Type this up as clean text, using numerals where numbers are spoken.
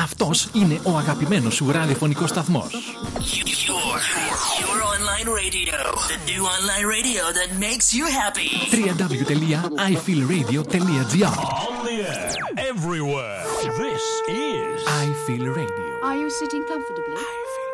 Αυτός είναι ο αγαπημένος σου ραδιοφωνικός σταθμός. Your online radio. The new online radio that makes you happy. www.ifeelradio.gr. On the air, everywhere. This is I Feel Radio. Are you sitting comfortably?